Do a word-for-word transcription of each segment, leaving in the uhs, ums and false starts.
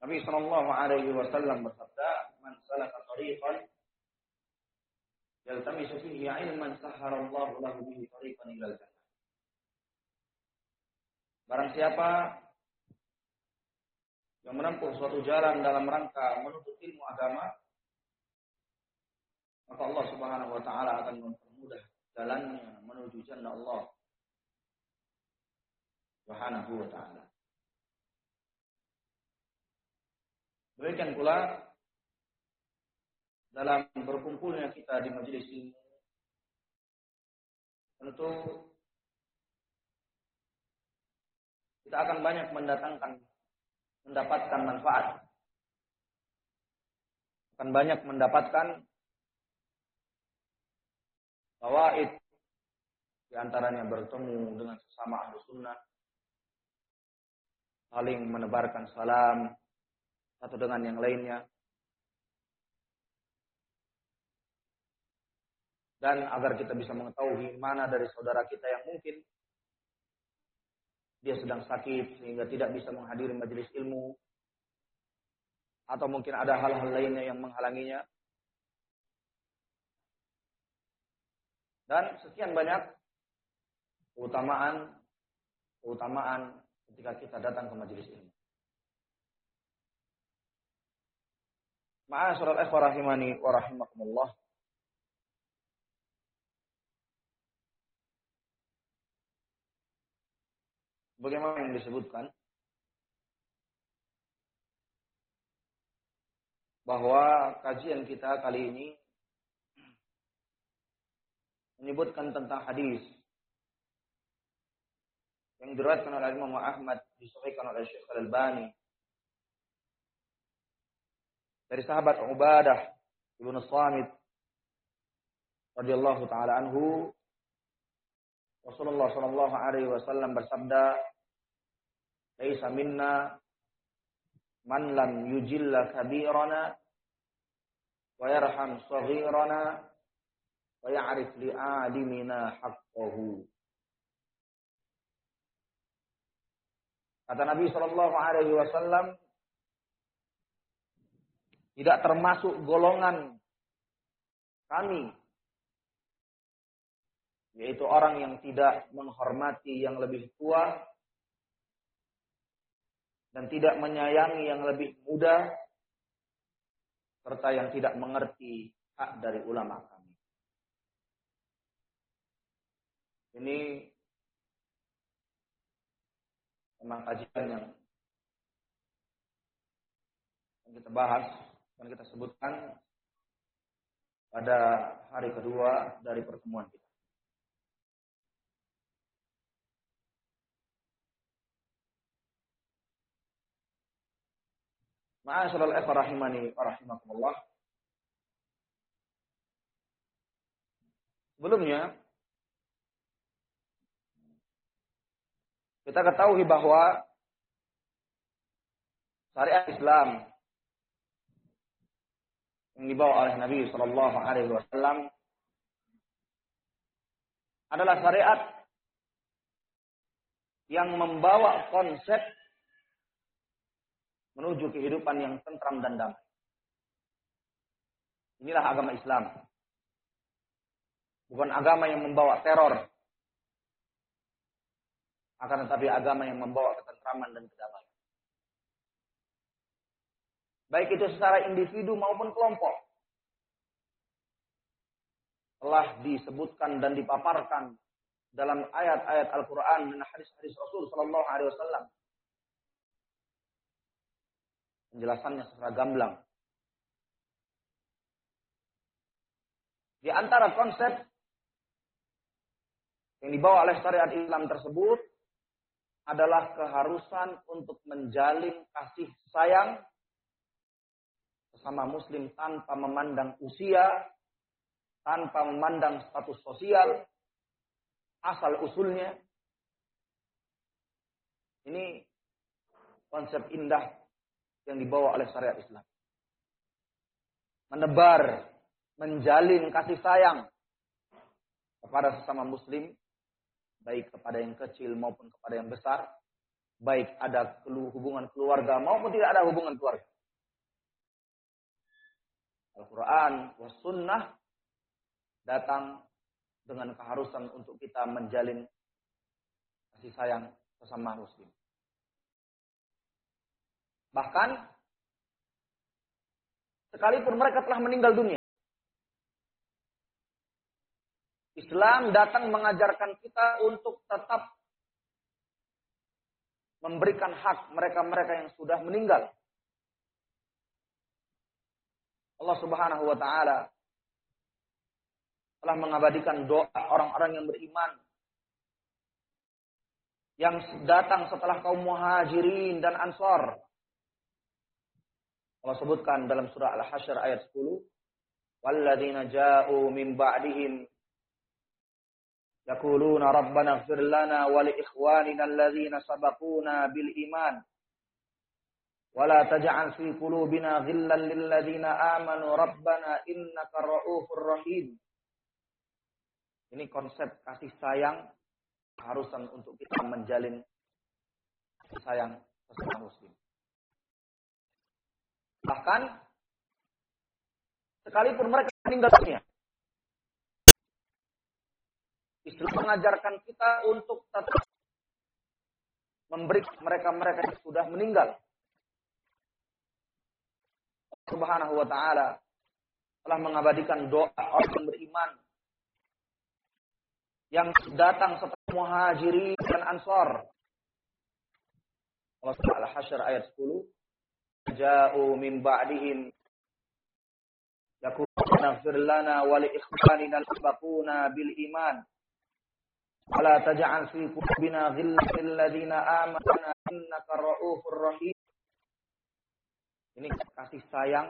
Nabi sallallahu alaihi wasallam bersabda, "Man salaka tariqan yaltamisu fihi 'ilman sahharallahu lahu bihi tariqan ilal jannah." Barang siapa yang menempuh suatu jalan dalam rangka menuntut ilmu agama, maka Allah Subhanahu wa taala akan mempermudah jalannya menuju jannah Allah Subhanahu wa taala. Demikian pula dalam berkumpulnya kita di majelis ilmu, tentu kita akan banyak mendatangkan mendapatkan manfaat, akan banyak mendapatkan fawaid, di antaranya bertemu dengan sesama ahlu sunnah, saling menebarkan salam satu dengan yang lainnya, dan agar kita bisa mengetahui mana dari saudara kita yang mungkin dia sedang sakit sehingga tidak bisa menghadiri majelis ilmu, atau mungkin ada hal-hal lainnya yang menghalanginya. Dan sekian banyak keutamaan keutamaan ketika kita datang ke majelis ilmu. Ma'asyiral ikhwah rahimani wa rahimakumullah. Bagaimana yang disebutkan bahwa kajian kita kali ini menyebutkan tentang hadis yang diriwayatkan oleh Imam Ahmad, disahihkan oleh Syekh Al-Albani dari sahabat Ubadah bin Samit radhiyallahu taala anhu. Rasulullah sallallahu alaihi wasallam bersabda, "Laisa minna man lam yujilla kabirana wa yarham saghirana wa ya'rif li'alimina haqqahu." Kata Nabi sallallahu alaihi wasallam, tidak termasuk golongan kami, yaitu orang yang tidak menghormati yang lebih tua dan tidak menyayangi yang lebih muda, serta yang tidak mengerti hak dari ulama kami. Ini memang kajian yang kita bahas dan kita sebutkan pada hari kedua dari pertemuan kita. Ma'asyiral ikhwah rahimani wa rahimakumullah. Sebelumnya kita ketahui bahwa syariat Islam yang dibawa oleh Nabi sallallahu alaihi wasallam adalah syariat yang membawa konsep menuju kehidupan yang tentram dan damai. Inilah agama Islam. Bukan agama yang membawa teror, akan tetapi agama yang membawa ketentraman dan kedamaian. Baik itu secara individu maupun kelompok. Telah disebutkan dan dipaparkan dalam ayat-ayat Al-Quran dan hadis-hadis Rasul sallallahu alaihi wasallam. Penjelasannya secara gamblang. Di antara konsep yang dibawa oleh syariat Islam tersebut adalah keharusan untuk menjalin kasih sayang sesama muslim tanpa memandang usia, tanpa memandang status sosial, asal usulnya. Ini konsep indah yang dibawa oleh syariat Islam. Menebar, menjalin kasih sayang kepada sesama muslim, baik kepada yang kecil maupun kepada yang besar, baik ada hubungan keluarga maupun tidak ada hubungan keluarga. Al-Quran was sunnah datang dengan keharusan untuk kita menjalin kasih sayang sesama muslim. Bahkan sekalipun mereka telah meninggal dunia, Islam datang mengajarkan kita untuk tetap memberikan hak mereka-mereka yang sudah meninggal. Allah Subhanahu wa taala telah mengabadikan doa orang-orang yang beriman yang datang setelah kaum Muhajirin dan Ansar. Allah sebutkan dalam surah Al-Hasyr ayat sepuluh, "Walladzina ja'u min ba'dihim yaquluna rabbana ighfir lana wa li ikhwanina alladzina sabaquna bil iman wa la taj'al fi qulubina ghillan lil ladzina amanu rabbana innaka ra'ufur rahim." Ini konsep kasih sayang, keharusan untuk kita menjalin kasih sayang sesama muslim. Bahkan sekalipun mereka meninggal dunia, Islam mengajarkan kita untuk tetap memberi mereka-mereka yang sudah meninggal. Allah Subhanahu wa taala telah mengabadikan doa orang yang beriman yang datang setelah Muhajirin dan Ansar. Allah Subhanahu Al-Hasyr ayat sepuluh, "Ja'u min ba'dihim yaquluna ighfir lana wa li ikhwanina sabaquna bil iman wa la taj'al fi qulubina ghillan lil ladzina amanu innaka ra'ufur rahim." Ini kasih sayang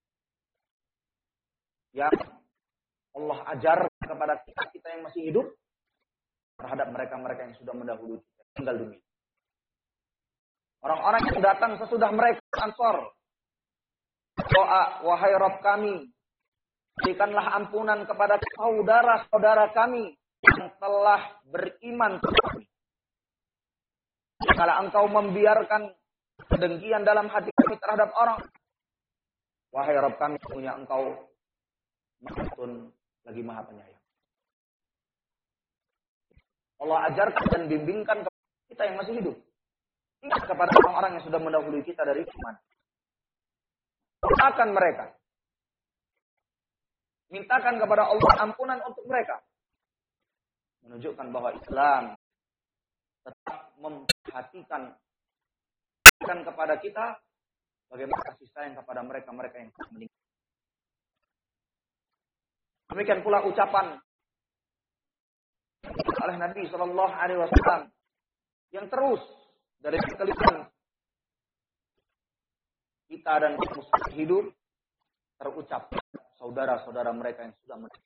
yang Allah ajar kepada kita, kita yang masih hidup terhadap mereka-mereka yang sudah mendahului kita, tinggal dunia. Orang-orang yang datang sesudah mereka Ansar, doa, "Wahai Rabb kami, berikanlah ampunan kepada saudara-saudara kami yang telah beriman kepada kami. Kalau engkau membiarkan kedengkian dalam hati kami terhadap orang, wahai Rabb kami, punya engkau Mahatun lagi Maha Penyayang." Allah ajarkan dan bimbingkan kita yang masih hidup. Ingat kepada orang-orang yang sudah mendahului kita dari iman. Doakan mereka. Mintakan kepada Allah ampunan untuk mereka. Menunjukkan bahwa Islam tetap memperhatikan kepada kita bagaimana kasih sayang kepada mereka-mereka yang telah meninggal. Demikian pula ucapan oleh Nabi Shallallahu Alaihi Wasallam yang terus dari kelipan kita dan muslim hidup terucap saudara-saudara mereka yang sudah meninggal.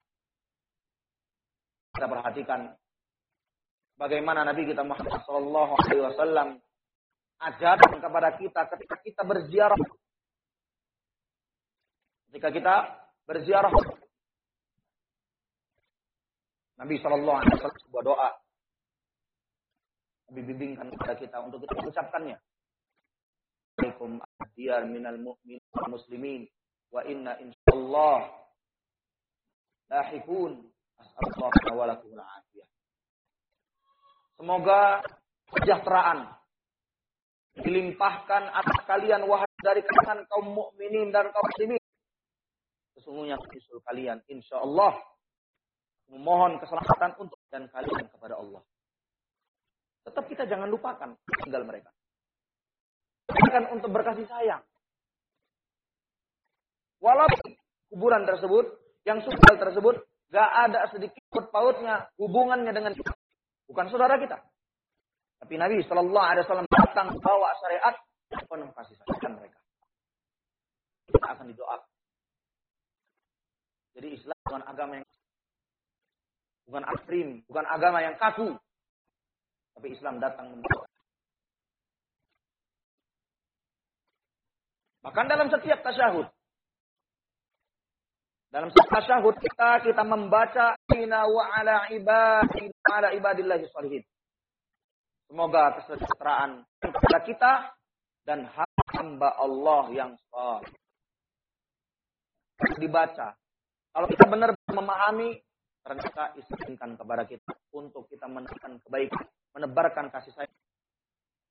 Kita perhatikan bagaimana Nabi kita Muhammad Shallallahu Alaihi Wasallam ajarkan kepada kita ketika kita berziarah, ketika kita berziarah. Nabi Shallallahu Alaihi Wasallam sebuah doa Nabi bimbingkan kepada kita untuk kita mengucapkannya. Assalamualaikum diyar minal mu'minin wal muslimin wa inna insyaallah lahiqun as'alullah wa lakum al-afiyah. Semoga kesejahteraan dilimpahkan atas kalian wahai dari kalangan kaum mukminin dan kaum muslimin. Sesungguhnya menyusul kalian insyaallah memohon keselamatan untuk dan kalian kepada Allah. Tetap kita jangan lupakan tinggal mereka. Bukan untuk berkasih sayang. Walaupun kuburan tersebut, yang sudah tersebut, gak ada sedikit pautnya hubungannya dengan kita. Bukan saudara kita. Tapi Nabi Shallallahu Alaihi Wasallam datang bawa syariat penuh kasih sayang mereka. Kita akan didoakan. Jadi Islam bukan agama yang bukan ekstrim, bukan agama yang kaku. Tapi Islam datang membawa. Bahkan dalam setiap tasyahud. Dalam setiap tasyahud kita, kita membaca inna wa ala ibadi ala ibadillahi shalihin. Semoga kesejahteraan kepada kita dan hamba Allah yang saleh. Dibaca. Kalau kita benar memahami, ternyata izinkan kepada kita untuk kita menemukan kebaikan.